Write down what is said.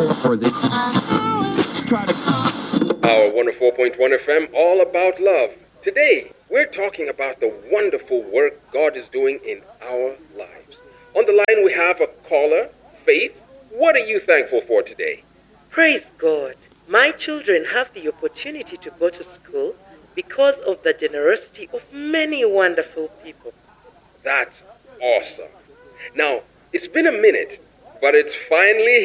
Our 104.1 FM, all about love. Today, we're talking about the wonderful work God is doing in our lives. On the line, we have a caller, Faith. What are you thankful for today? Praise God. My children have the opportunity to go to school because of the generosity of many wonderful people. That's awesome. Now, it's been a minute, but it's finally